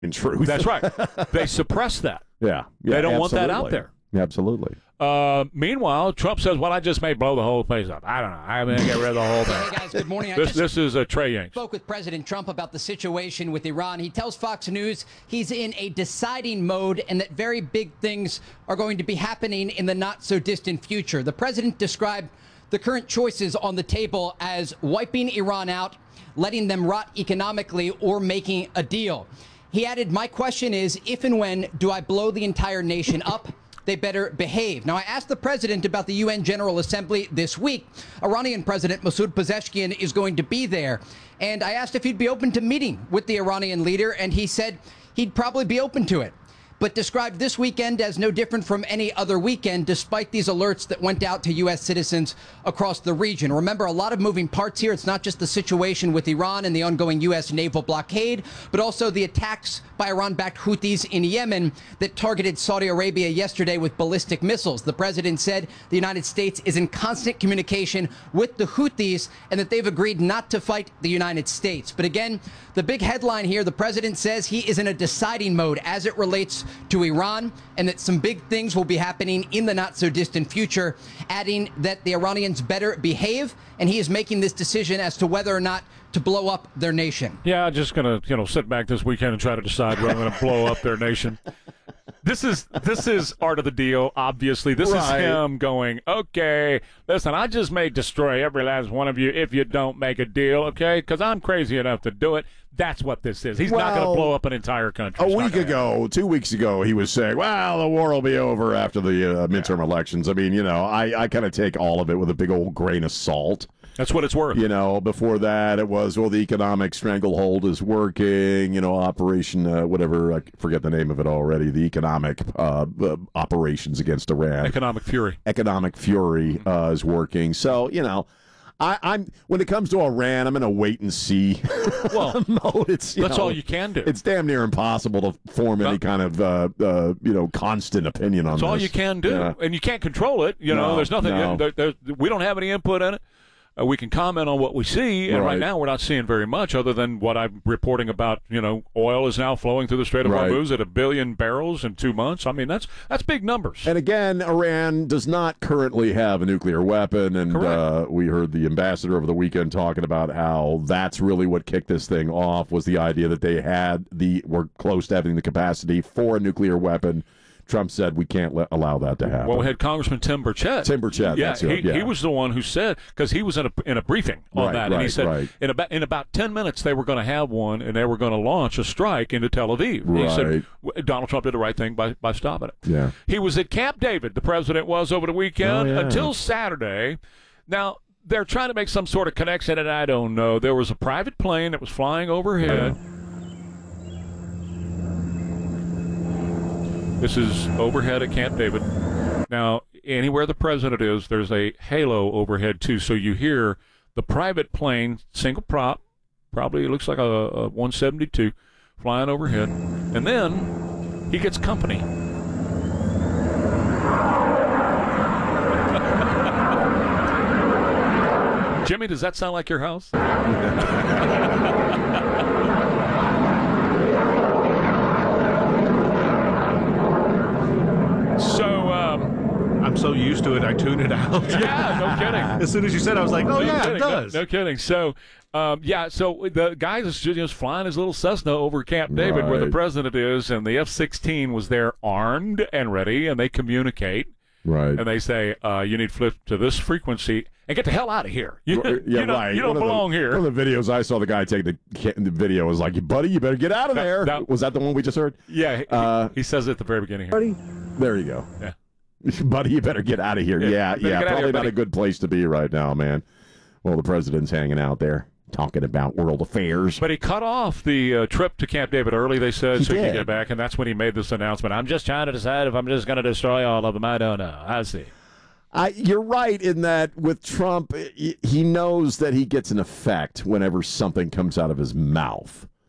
in truth. That's right. They suppress that. Yeah. They don't want that out there. Absolutely. Meanwhile, Trump says, well, I just may blow the whole place up. I don't know. I'm going to get rid of the whole thing. Hey, guys, good morning. This is Trey Yanks. Spoke with President Trump about the situation with Iran. He tells Fox News he's in a deciding mode and that very big things are going to be happening in the not-so-distant future. The president described the current choices on the table as wiping Iran out, letting them rot economically, or making a deal. He added, my question is, if and when do I blow the entire nation up? They better behave. Now, I asked the president about the UN General Assembly this week. Iranian President Masoud Pezeshkian is going to be there. And I asked if he'd be open to meeting with the Iranian leader, and he said he'd probably be open to it, but described this weekend as no different from any other weekend, despite these alerts that went out to U.S. citizens across the region. Remember, a lot of moving parts here. It's not just the situation with Iran and the ongoing U.S. naval blockade, but also the attacks by Iran-backed Houthis in Yemen that targeted Saudi Arabia yesterday with ballistic missiles. The president said the United States is in constant communication with the Houthis and that they've agreed not to fight the United States. But again, the big headline here, the president says he is in a deciding mode as it relates to Iran, and that some big things will be happening in the not-so-distant future, adding that the Iranians better behave, and he is making this decision as to whether or not to blow up their nation. Yeah, just going to sit back this weekend and try to decide whether I'm going to blow up their nation. This is art of the deal, obviously. This is him going, okay, listen, I just may destroy every last one of you if you don't make a deal, okay? Because I'm crazy enough to do it. That's what this is. He's not going to blow up an entire country. A week ago, 2 weeks ago, he was saying, well, the war will be over after the midterm elections. I mean, I kind of take all of it with a big old grain of salt. That's what it's worth. Before that, it was, the economic stranglehold is working, Operation, whatever, I forget the name of it already, the economic operations against Iran. Economic fury. Economic fury is working. So, I'm when it comes to Iran, I'm in a wait and see mode. That's all you can do. It's damn near impossible to form any kind of constant opinion on this. That's all you can do, and you can't control it. There's nothing. We don't have any input in it. We can comment on what we see, and right now we're not seeing very much other than what I'm reporting about. Oil is now flowing through the Strait of Hormuz at 1 billion barrels in 2 months. I mean, that's big numbers. And again, Iran does not currently have a nuclear weapon, and we heard the ambassador over the weekend talking about how that's really what kicked this thing off, was the idea that they were close to having the capacity for a nuclear weapon. Trump said we can't allow that to happen. Well, we had Congressman Tim Burchett. He was the one who said, because he was in a briefing on that, and he said in about 10 minutes they were going to have one, and they were going to launch a strike into Tel Aviv. He said Donald Trump did the right thing by stopping it. Yeah. He was at Camp David, the president was, over the weekend until Saturday. Now, they're trying to make some sort of connection, and I don't know. There was a private plane that was flying overhead. This is overhead at Camp David. Now, anywhere the president is, there's a halo overhead, too. So you hear the private plane, single prop, probably it looks like a 172, flying overhead. And then he gets company. Jimmy, does that sound like your house? I'm so used to it, I tune it out. Yeah, no kidding. As soon as you said, I was like, it does. No kidding. So, so the guy is just flying his little Cessna over Camp David where the president is, and the F-16 was there armed and ready, and they communicate. Right. And they say, you need to flip to this frequency and get the hell out of here. You don't belong here. One of the videos I saw, the guy take the video was like, buddy, you better get out of there. Was that the one we just heard? Yeah. He says it at the very beginning here. Buddy, there you go. Yeah. Buddy, you better get out of here. Yeah. Probably not a good place to be right now, man. Well, the president's hanging out there talking about world affairs. But he cut off the trip to Camp David early, they said, so he could get back, and that's when he made this announcement. I'm just trying to decide if I'm just going to destroy all of them. I don't know. I see. You're right in that with Trump, he knows that he gets an effect whenever something comes out of his mouth.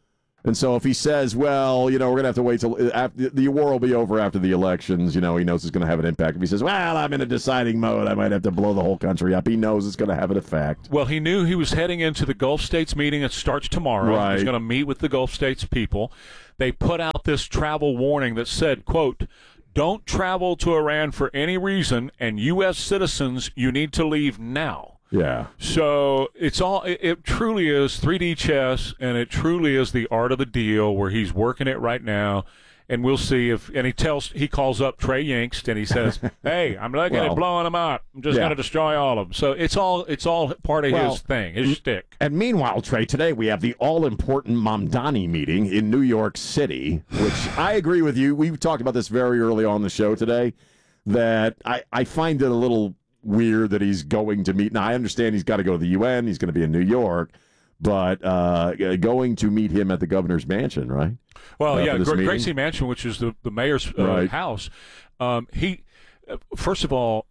And so if he says, well, we're going to have to wait till after, the war will be over after the elections, he knows it's going to have an impact. If he says, well, I'm in a deciding mode, I might have to blow the whole country up, he knows it's going to have an effect. Well, he knew he was heading into the Gulf States meeting that starts tomorrow. Right. He's going to meet with the Gulf States people. They put out this travel warning that said, quote, don't travel to Iran for any reason, and U.S. citizens, you need to leave now. Yeah. So it truly is 3D chess, and it truly is the art of the deal where he's working it right now. And we'll see he calls up Trey Yingst and he says, hey, I'm looking at blowing them up. I'm just going to destroy all of them. So it's all part of his thing, his shtick. And meanwhile, Trey, today we have the all-important Mamdani meeting in New York City, which I agree with you. We talked about this very early on the show today, that I find it a little weird that he's going to meet. Now, I understand he's got to go to the UN. He's going to be in New York. But going to meet him at the governor's mansion, right? Well, Gracie Mansion, which is the mayor's house. First of all,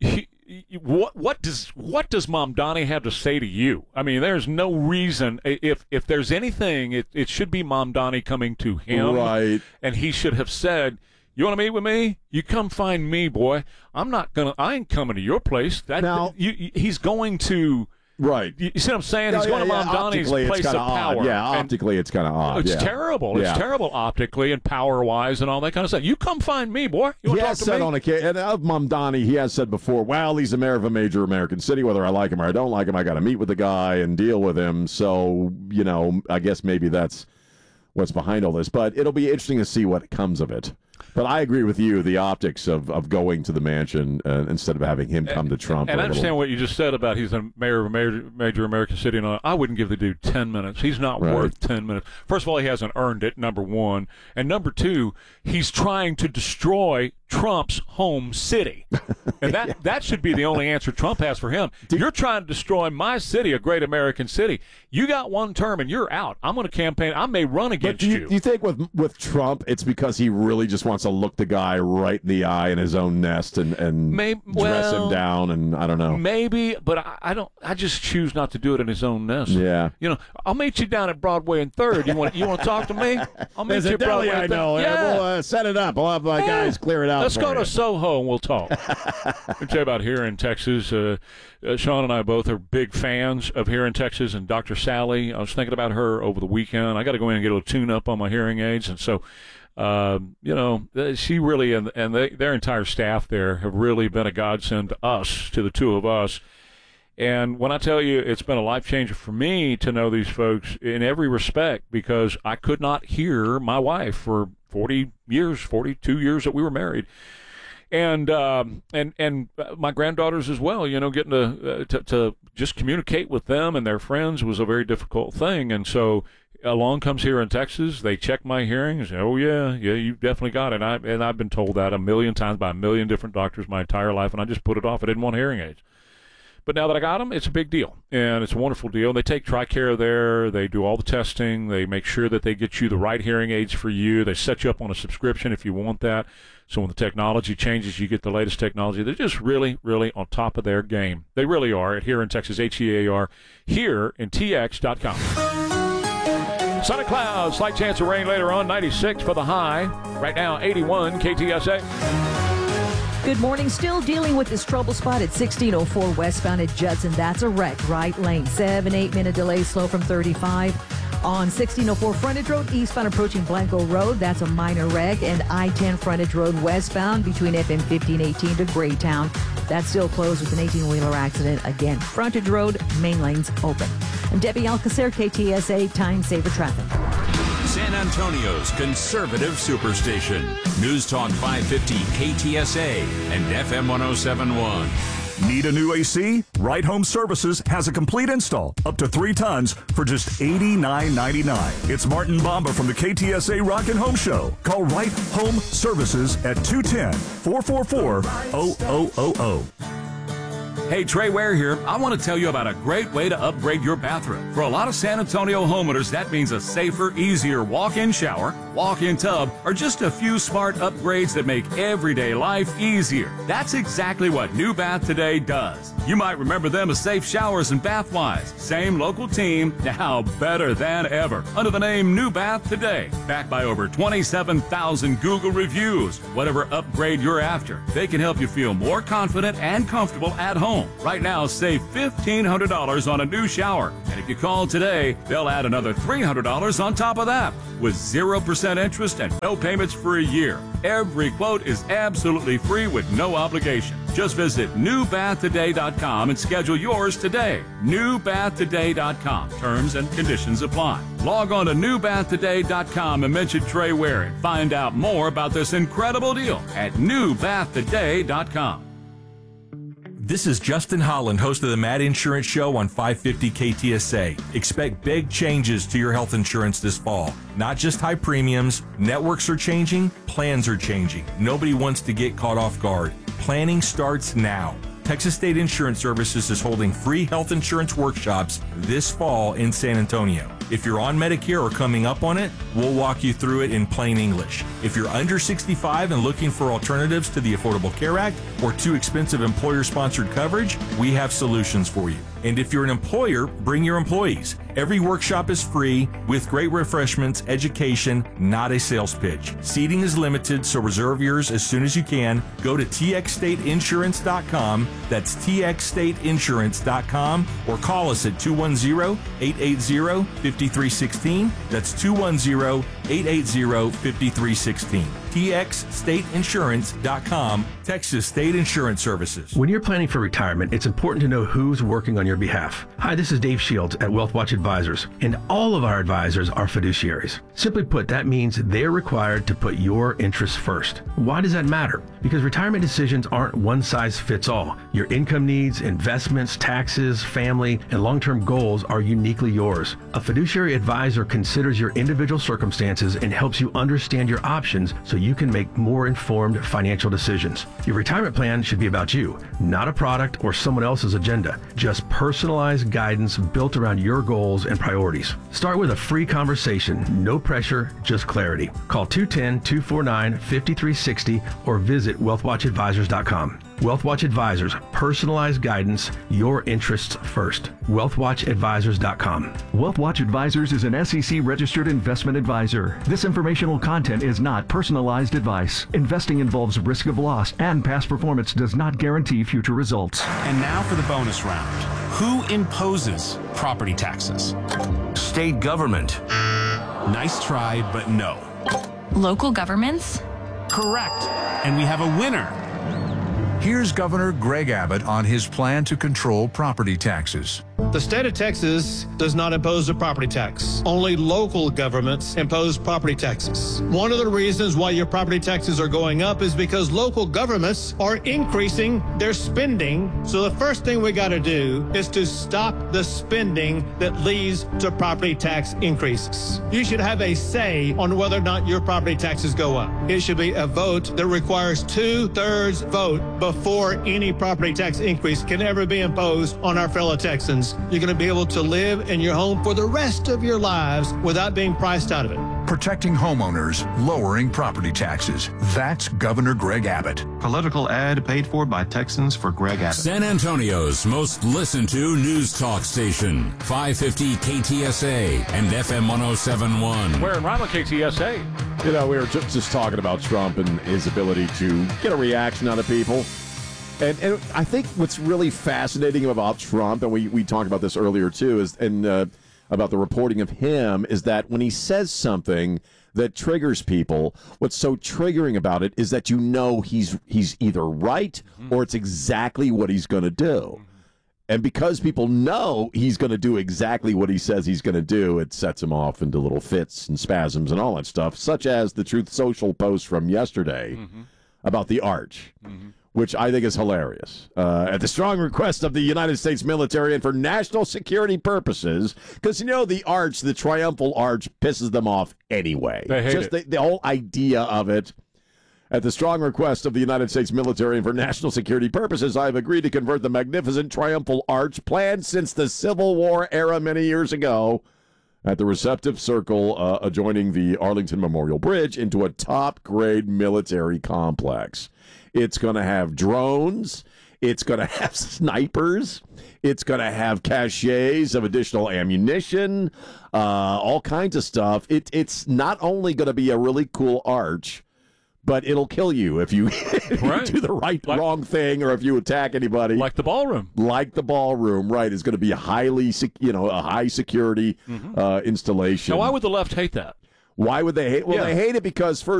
what does Mamdani have to say to you? I mean, there's no reason. If there's anything, it should be Mamdani coming to him, right? And he should have said, you want to meet with me? You come find me, boy. I ain't coming to your place. He's going to. Right. You see what I'm saying? He's going to Mamdani's place of power. Yeah, optically it's kind of odd. It's terrible. It's terrible optically and power-wise and all that kind of stuff. You come find me, boy. You want to talk to me? On occasion, and of Mamdani, he has said before, well, he's the mayor of a major American city. Whether I like him or I don't like him, I got to meet with the guy and deal with him. So, I guess maybe that's what's behind all this. But it'll be interesting to see what comes of it. But I agree with you, the optics of going to the mansion instead of having him come to Trump. And I understand what you just said about he's a mayor of a major American city. And I wouldn't give the dude 10 minutes. He's not worth 10 minutes. First of all, he hasn't earned it, number one. And number two, he's trying to destroy Trump's home city. And that should be the only answer Trump has for him. You're trying to destroy my city, a great American city. You got one term and you're out. I'm going to campaign. I may run against you. Do you think with Trump, it's because he really just wants to look the guy right in the eye in his own nest and dress him down? And I don't know. Maybe, but I don't. I just choose not to do it in his own nest. Yeah. I'll meet you down at Broadway and 3rd. You want to talk to me? I'll meet you at Broadway and 3rd. I know. Yeah. We'll set it up. We'll have my guys clear it out. Let's go to Soho and we'll talk. Let me tell you about Here in Texas. Sean and I both are big fans of Here in Texas and Dr. Sally. I was thinking about her over the weekend. I got to go in and get a little tune-up on my hearing aids. And so, she really and their entire staff there have really been a godsend to us, to the two of us. And when I tell you it's been a life changer for me to know these folks in every respect, because I could not hear my wife for 42 years that we were married. And my granddaughters as well, getting to just communicate with them and their friends was a very difficult thing. And so along comes Here in Texas. They check my hearing and say, oh, yeah, you definitely got it. And I've been told that a million times by a million different doctors my entire life, and I just put it off. I didn't want hearing aids. But now that I got them, it's a big deal, and it's a wonderful deal. They take TRICARE there. They do all the testing. They make sure that they get you the right hearing aids for you. They set you up on a subscription if you want that. So when the technology changes, you get the latest technology. They're just really, really on top of their game. They really are at Here in Texas, HEAR, HereInTX.com. Sun and clouds, slight chance of rain later on, 96 for the high. Right now, 81 KTSA. Good morning. Still dealing with this trouble spot at 1604 westbound at Judson. That's a wreck, right lane. 7-8 minute delay, slow from 35. On 1604 frontage road, eastbound approaching Blanco Road. That's a minor wreck. And I-10 frontage road westbound between FM 1518 to Graytown. That's still closed with an 18-wheeler accident. Again, frontage road, main lanes open. I'm Debbie Alcacer, KTSA Time Saver Traffic. San Antonio's conservative superstation. News Talk 550 KTSA and FM 1071. Need a new AC? Right Home Services has a complete install, up to 3 tons, for just $89.99. It's Martin Bamba from the KTSA Rock and Home Show. Call Right Home Services at 210-444-0000. Hey, Trey Ware here. I want to tell you about a great way to upgrade your bathroom. For a lot of San Antonio homeowners, that means a safer, easier walk-in shower, walk-in tub, or just a few smart upgrades that make everyday life easier. That's exactly what New Bath Today does. You might remember them as Safe Showers and Bathwise. Same local team, now better than ever. Under the name New Bath Today. Backed by over 27,000 Google reviews. Whatever upgrade you're after, they can help you feel more confident and comfortable at home. Right now, save $1,500 on a new shower. And if you call today, they'll add another $300 on top of that. With 0% interest and no payments for a year. Every quote is absolutely free with no obligation. Just visit newbathtoday.com and schedule yours today. Newbathtoday.com. Terms and conditions apply. Log on to newbathtoday.com and mention Trey Ware and find out more about this incredible deal at newbathtoday.com. This is Justin Holland, host of the Mad Insurance Show on 550 KTSA. Expect big changes to your health insurance this fall. Not just high premiums, networks are changing, plans are changing. Nobody wants to get caught off guard. Planning starts now. Texas State Insurance Services is holding free health insurance workshops this fall in San Antonio. If you're on Medicare or coming up on it, we'll walk you through it in plain English. If you're under 65 and looking for alternatives to the Affordable Care Act or too expensive employer-sponsored coverage, we have solutions for you. And if you're an employer, bring your employees. Every workshop is free with great refreshments, education, not a sales pitch. Seating is limited, so reserve yours as soon as you can. Go to txstateinsurance.com. That's txstateinsurance.com or call us at 210-880-5316. That's 210-880-5316. txstateinsurance.com, Texas State Insurance Services. When you're planning for retirement, it's important to know who's working on your behalf. Hi, this is Dave Shields at WealthWatch Advisors, and all of our advisors are fiduciaries. Simply put, that means they're required to put your interests first. Why does that matter? Because retirement decisions aren't one size fits all. Your income needs, investments, taxes, family, and long-term goals are uniquely yours. A fiduciary advisor considers your individual circumstances and helps you understand your options so you can make more informed financial decisions. Your retirement plan should be about you, not a product or someone else's agenda. Just personalized guidance built around your goals and priorities. Start with a free conversation, no pressure, just clarity. Call 210-249-5360 or visit wealthwatchadvisors.com. WealthWatch Advisors, personalized guidance, your interests first. WealthWatchAdvisors.com. WealthWatch Advisors is an SEC-registered investment advisor. This informational content is not personalized advice. Investing involves risk of loss, and past performance does not guarantee future results. And now for the bonus round. Who imposes property taxes? State government. Nice try, but no. Local governments? Correct. And we have a winner. Here's Governor Greg Abbott on his plan to control property taxes. The state of Texas does not impose a property tax. Only local governments impose property taxes. One of the reasons why your property taxes are going up is because local governments are increasing their spending. So the first thing we got to do is to stop the spending that leads to property tax increases. You should have a say on whether or not your property taxes go up. It should be a vote that requires 2/3 vote before any property tax increase can ever be imposed on our fellow Texans. You're going to be able to live in your home for the rest of your lives without being priced out of it. Protecting homeowners, lowering property taxes. That's Governor Greg Abbott. Political ad paid for by Texans for Greg Abbott. San Antonio's most listened to news talk station, 550 KTSA and FM 107.1. Where in Rama KTSA? You know, we were just talking about Trump and his ability to get a reaction out of people. And I think what's really fascinating about Trump, and we talked about this earlier too, is about the reporting of him, is that when he says something that triggers people, what's so triggering about it is that you know he's either right or it's exactly what he's going to do. And because people know he's going to do exactly what he says he's going to do, it sets him off into little fits and spasms and all that stuff, such as the Truth Social post from yesterday about the Arch. Which I think is hilarious. At the strong request of the United States military and for national security purposes, because, you know, the Arch, the triumphal arch, pisses them off anyway. They hate it. The whole idea of it. At the strong request of the United States military and for national security purposes, I have agreed to convert the magnificent triumphal arch planned since the Civil War era many years ago at the Receptive Circle adjoining the Arlington Memorial Bridge into a top-grade military complex. It's going to have drones. It's going to have snipers. It's going to have caches of additional ammunition, all kinds of stuff. It's not only going to be a really cool arch, but it'll kill you if you do the wrong thing or if you attack anybody. Like the ballroom. Like the ballroom, right. It's going to be a high security installation. Now, why would the left hate that? Why would they hate? Well, they hate it because, first